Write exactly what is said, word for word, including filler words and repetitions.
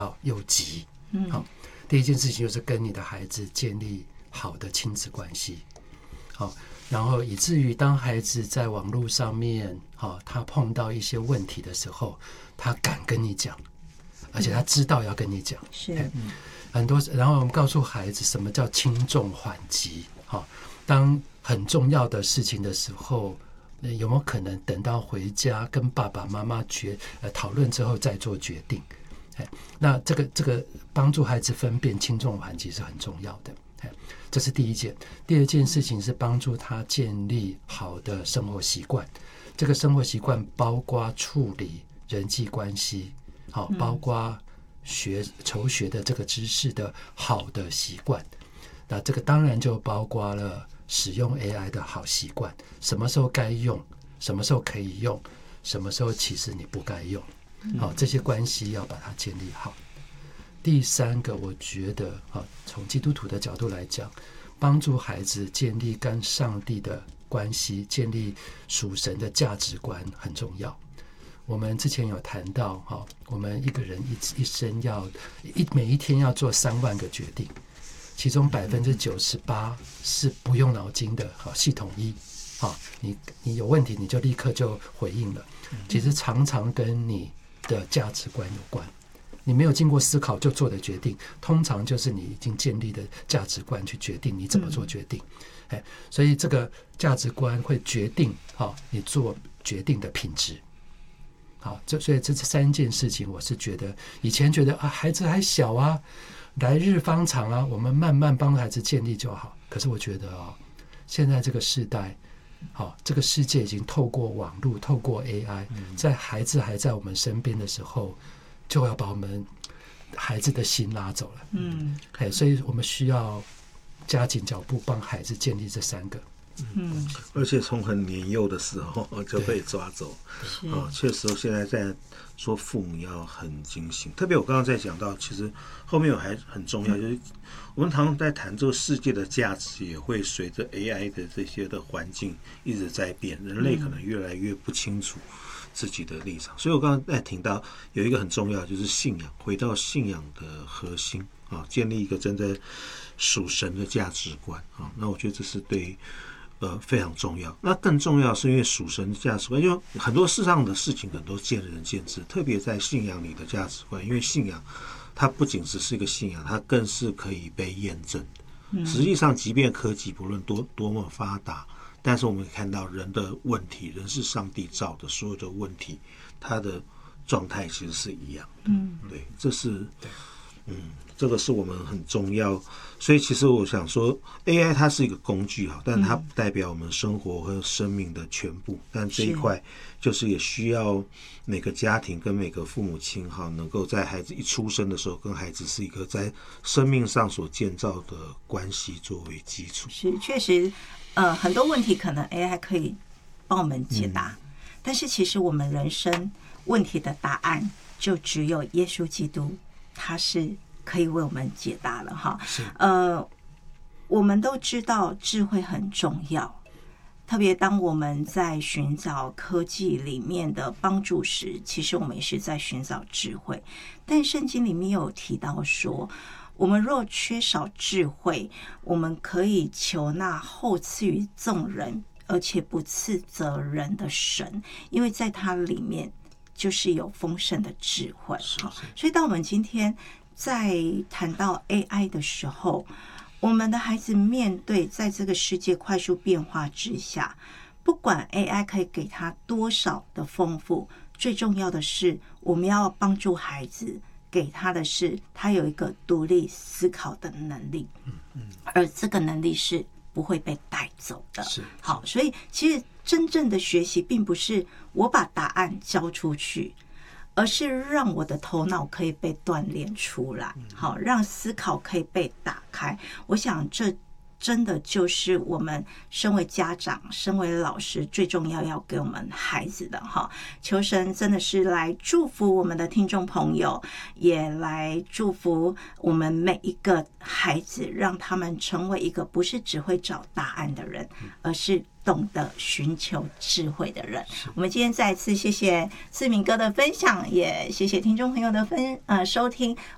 又急。嗯，好，第一件事情就是跟你的孩子建立好的亲子关系。好，然后以至于当孩子在网络上面，好，他碰到一些问题的时候，他敢跟你讲，而且他知道要跟你讲。 是， 嗯，很多，然后我们告诉孩子什么叫轻重缓急。好，当很重要的事情的时候，有没有可能等到回家跟爸爸妈妈决呃讨论之后再做决定？那这个这个帮助孩子分辨轻重缓急是很重要的。这是第一件。第二件事情是帮助他建立好的生活习惯。这个生活习惯包括处理人际关系，好，包括学求学的这个知识的好的习惯。那这个当然就包括了使用 A I 的好习惯，什么时候该用，什么时候可以用，什么时候其实你不该用。好，这些关系要把它建立好。第三个，我觉得从基督徒的角度来讲，帮助孩子建立跟上帝的关系，建立属神的价值观很重要。我们之前有谈到，我们一个人一生要一每一天要做三万个决定，其中百分之九十八是不用脑筋的，系统一，你你有问题你就立刻就回应了。其实常常跟你的价值观有关，你没有经过思考就做的决定，通常就是你已经建立的价值观去决定你怎么做决定。嗯，所以这个价值观会决定你做决定的品质。好，这所以这三件事情，我是觉得以前觉得啊，孩子还小啊，来日方长啊，我们慢慢帮孩子建立就好。可是我觉得哦，现在这个时代，好，这个世界已经透过网络，透过 A I，在孩子还在我们身边的时候，就要把我们孩子的心拉走了。嗯，所以我们需要加紧脚步，帮孩子建立这三个。 嗯，而且从很年幼的时候就被抓走。啊，确实现在在说父母要很精心，特别我刚刚在讲到，其实后面有还很重要，就是我们常常在谈这个世界的价值也会随着 A I 的这些的环境一直在变，人类可能越来越不清楚自己的立场。所以我刚刚在听到有一个很重要，就是信仰，回到信仰的核心啊，建立一个真的属神的价值观啊。那我觉得这是对呃非常重要。那更重要是因为属神的价值观，因为很多世上的事情很多见仁见智，特别在信仰里的价值观，因为信仰它不仅只是一个信仰，它更是可以被验证的。实际上即便科技不论多多么发达，但是我们看到人的问题，人是上帝造的，所有的问题它的状态其实是一样的。嗯，对，这是嗯，这个是我们很重要。所以其实我想说 A I 它是一个工具，但它不代表我们生活和生命的全部。但这一块就是也需要每个家庭跟每个父母亲能够在孩子一出生的时候，跟孩子是一个在生命上所建造的关系作为基础。 是，确实呃，很多问题可能 A I 可以帮我们解答，嗯，但是其实我们人生问题的答案就只有耶稣基督，他是可以为我们解答了哈。呃，我们都知道智慧很重要，特别当我们在寻找科技里面的帮助时，其实我们也是在寻找智慧。但圣经里面有提到说，我们若缺少智慧，我们可以求那后赐予众人而且不斥责人的神，因为在它里面就是有丰盛的智慧。所以当我们今天在谈到 A I 的时候，我们的孩子面对在这个世界快速变化之下，不管 A I 可以给他多少的丰富，最重要的是我们要帮助孩子，给他的是他有一个独立思考的能力，而这个能力是不会被带走的。是，好，所以其实真正的学习并不是我把答案交出去，而是让我的头脑可以被锻炼出来，好，让思考可以被打开。我想这真的就是我们身为家长、身为老师最重要要给我们孩子的哈。求神真的是来祝福我们的听众朋友，也来祝福我们每一个孩子，让他们成为一个不是只会找答案的人，而是懂得寻求智慧的人。我们今天再次谢谢志明哥的分享，也谢谢听众朋友的分呃收听。